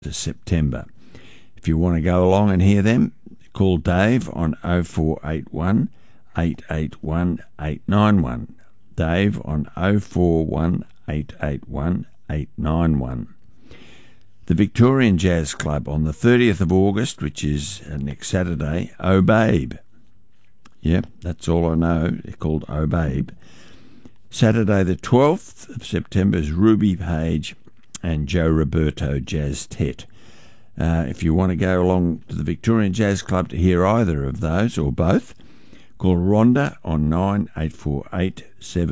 September. If you want to go along and hear them, call Dave on 0481 881 891. Dave on 041 881 891. The Victorian Jazz Club on the 30th of August, which is next Saturday, Oh Babe. Yep, that's all I know. They're called Oh Babe. Saturday the 12th of September is Ruby Page and Joe Roberto Jazz Tet. If you want to go along to the Victorian Jazz Club to hear either of those or both, call Rhonda on 9848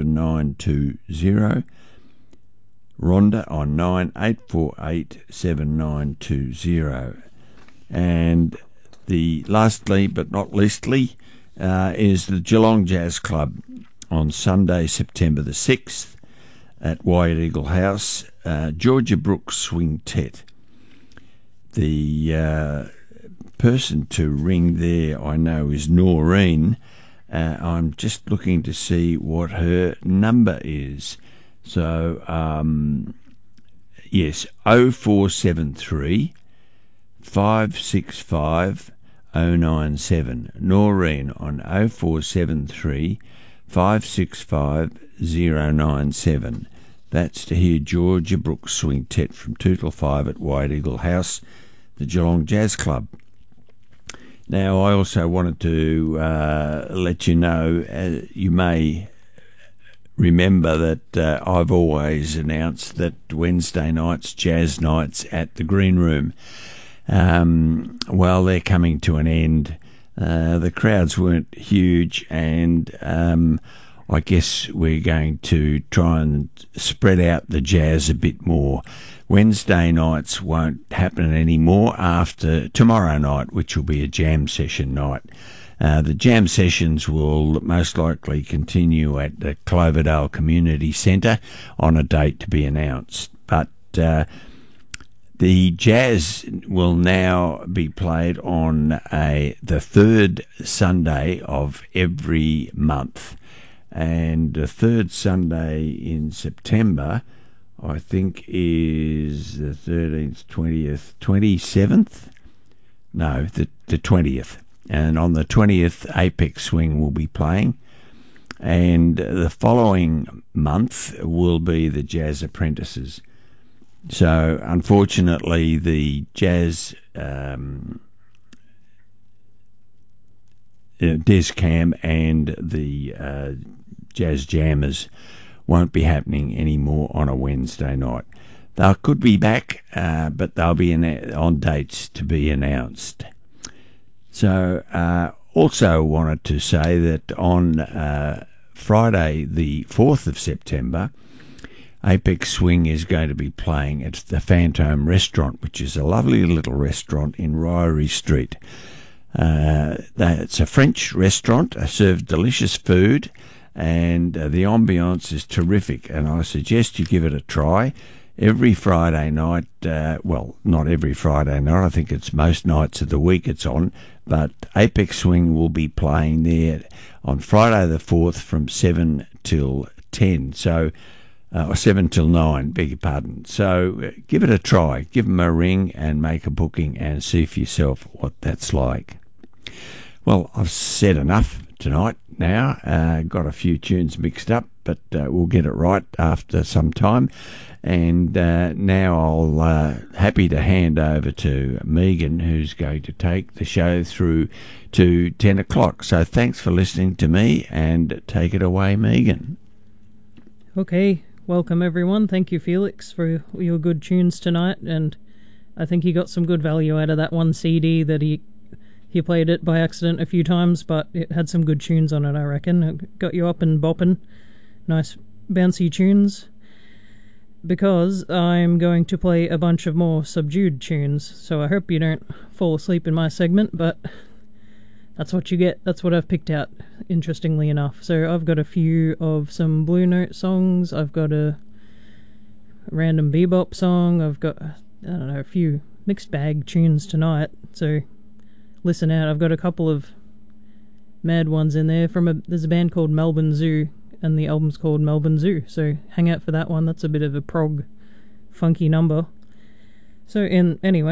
7920. Rhonda on 9848 7920. And the lastly but not leastly is the Geelong Jazz Club on Sunday, September the 6th at White Eagle House, Georgia Brooks Swing Tet. The person to ring there I know is Noreen. I'm just looking to see what her number is. So, yes, 0473 565 097. Noreen on 0473 565 097. That's to hear Georgia Brooks Swing Tet from 2 till 5 at White Eagle House, the Geelong Jazz Club. Now, I also wanted to let you know, you may remember that I've always announced that Wednesday nights, jazz nights at the Green Room, well, they're coming to an end. The crowds weren't huge, and I guess we're going to try and spread out the jazz a bit more. Wednesday nights won't happen anymore after tomorrow night, which will be a jam session night. The jam sessions will most likely continue at the Cloverdale Community Centre on a date to be announced. But the jazz will now be played on the third Sunday of every month. And the third Sunday in September, I think, is the 13th, 20th, 27th? No, the 20th. And on the 20th, Apex Swing will be playing. And the following month will be the Jazz Apprentices. So, unfortunately, the Jazz Descam and the Jazz Jammers won't be happening anymore on a Wednesday night. They could be back, but they'll be on dates to be announced. So, also wanted to say that on Friday, the 4th of September, Apex Swing is going to be playing at the Phantom Restaurant, which is a lovely little restaurant in Ryrie Street. It's a French restaurant, serves delicious food, and the ambience is terrific, and I suggest you give it a try. Every Friday night, well, not every Friday night, I think it's most nights of the week it's on, but Apex Swing will be playing there on Friday the 4th from 7 till 10, so, or 7 till 9, beg your pardon. So give it a try, give them a ring and make a booking and see for yourself what that's like. Well, I've said enough tonight now, got a few tunes mixed up, but we'll get it right after some time. And now I'll happy to hand over to Megan, who's going to take the show through to 10 o'clock. So thanks for listening to me, and take it away, Megan. Okay, welcome everyone. Thank you, Felix, for your good tunes tonight, and I think he got some good value out of that one CD that he played it by accident a few times, but it had some good tunes on it, I reckon. It got you up and bopping. Nice bouncy tunes. Because I'm going to play a bunch of more subdued tunes, so I hope you don't fall asleep in my segment, but that's what you get. That's what I've picked out, interestingly enough. So I've got a few of some Blue Note songs, I've got a random bebop song, I've got, I don't know, a few mixed bag tunes tonight, so listen out. I've got a couple of mad ones in there. There's a band called Melbourne Zoo, and the album's called Melbourne Zoo, so hang out for that one. That's a bit of a prog funky number. So anyway.